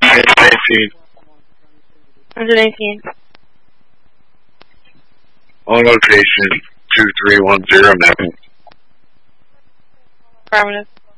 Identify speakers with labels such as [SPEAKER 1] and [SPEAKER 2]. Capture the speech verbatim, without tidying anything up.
[SPEAKER 1] eighteen.
[SPEAKER 2] one eighteen.
[SPEAKER 1] On location, two three one zero, Nevin.
[SPEAKER 2] Affirmative.